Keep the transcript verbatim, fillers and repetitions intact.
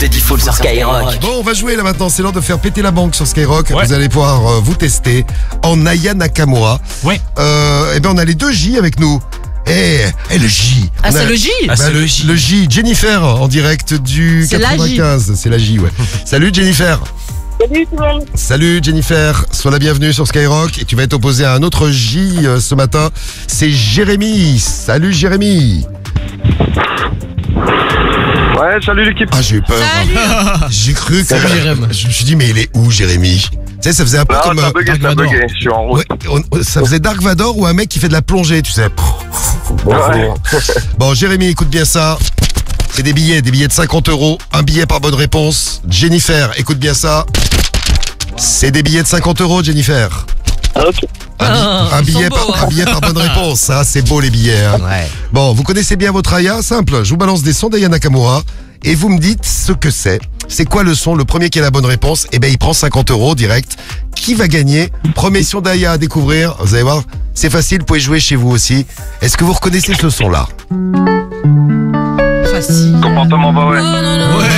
de Diffoul sur Skyrock. Bon, on va jouer là maintenant, c'est l'heure de faire péter la banque sur Skyrock. Ouais. Vous allez pouvoir euh, vous tester en Aya Nakamura. Ouais. Euh, et ben on a les deux J avec nous. Eh, eh, le J. Ah, On c'est a- le J Ah, Bah, c'est le, le J. le J, Jennifer en direct du C'est la J. quatre-vingt-quinze. C'est la J, ouais. Salut Jennifer. Salut tout le monde. Salut Jennifer, sois la bienvenue sur Skyrock et tu vas être opposé à un autre J euh, ce matin, c'est Jérémy. Salut Jérémy. Ouais, salut l'équipe. Ah j'ai eu peur. Salut. J'ai cru que... Salut, Jérém. Je me suis dit mais il est où Jérémy? Tu sais ça faisait un peu Non, comme... ça a euh, bugué, Dark ça a Vador. bugué, je suis en route. ouais, on- ça faisait Dark Vador ou un mec qui fait de la plongée, tu sais. Bonjour. Ouais. Bon Jérémy, écoute bien ça. C'est des billets, des billets de cinquante euros. Un billet par bonne réponse. Jennifer, écoute bien ça. C'est des billets de cinquante euros, Jennifer. Ok. Un, bi- Ah, un ils billet sont par, beaux, hein. un billet par bonne réponse. Ça, c'est beau les billets. Hein. Ouais. Bon, vous connaissez bien votre Aya. Simple. Je vous balance des sons d'Aya Nakamura et vous me dites ce que c'est. C'est quoi le son? Le premier qui a la bonne réponse, eh ben il prend cinquante euros direct. Qui va gagner? Premier son d'Aya à découvrir. Vous allez voir, c'est facile. Vous pouvez jouer chez vous aussi. Est-ce que vous reconnaissez ce son-là? Facile. Comportement, bah ouais. Non, non, non. Ouais.